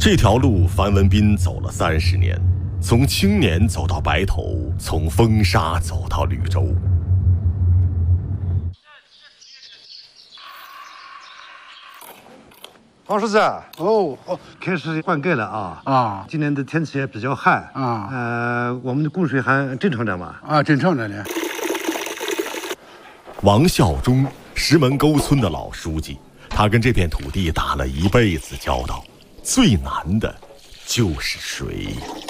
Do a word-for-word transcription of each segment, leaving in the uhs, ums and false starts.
这条路樊文斌走了三十年，从青年走到白头，从风沙走到绿洲。 王叔子， 哦哦， 开始灌溉了啊！ 啊， 今年的天气也比较旱啊， 呃，我们的供水还正常着吗？ 啊，正常着呢。 王孝忠，石门沟村的老书记，他跟这片土地打了一辈子交道，最难的就是水。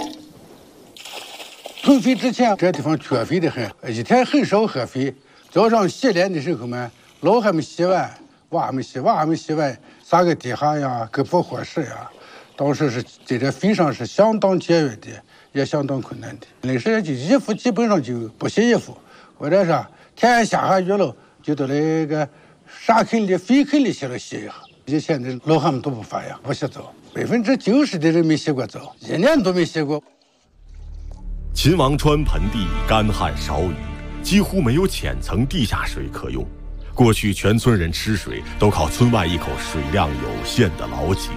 囤肥之前，这地方缺肥的很，一天很少喝肥。早上洗脸的时候嘛，老还没洗完，娃还没洗，娃还没洗完。撒个地下呀，搁不合适呀，当时是在这肥上是相当节约的，也相当困难的。那时候就衣服基本上就不洗衣服，或者是天下下雨了，就到那个沙坑里、肥坑里去了洗一下。以前的老汉们都不发扬，不洗澡，百分之九十的人没洗过澡，一年都没洗过。 秦王川盆地干旱少雨，几乎没有浅层地下水可用。过去全村人吃水都靠村外一口水量有限的老井。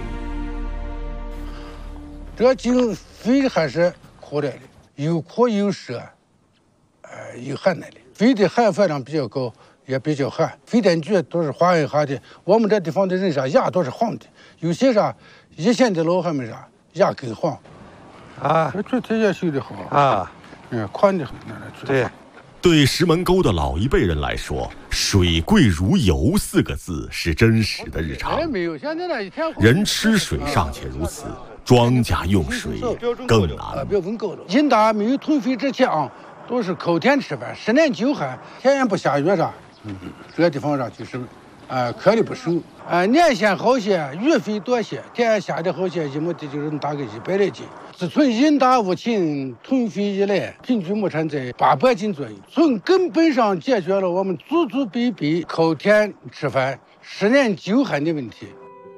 这井肥还是苦来的，有苦有涩，呃，有旱来的。肥的含饭量比较高，也比较旱。肥电局都是黄一下的，我们这地方的人啥牙都是黄的，有些啥以前的老汉们啥牙更黄。 啊， 这具体也修得好啊， 嗯，宽的很。 对。 对石门沟的老一辈人来说，水贵如油四个字是真实的日常。人吃水尚且如此，庄稼用水更难。 人大没有囤肥之前啊，都是靠天吃饭，十年久旱，天也不下雨啥。嗯，这个地方上就是，呃，颗粒不熟，呃，年限好些，雨费多些，天下的好些，一亩地就是大概一百来斤。自从人大务勤囤肥以来，平均亩产在八百斤左右，从根本上解决了我们祖祖辈辈靠天吃饭、十年久旱的问题。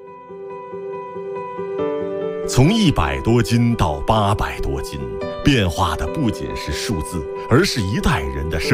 从一百多斤到八百多斤，变化的不仅是数字，而是一代人的生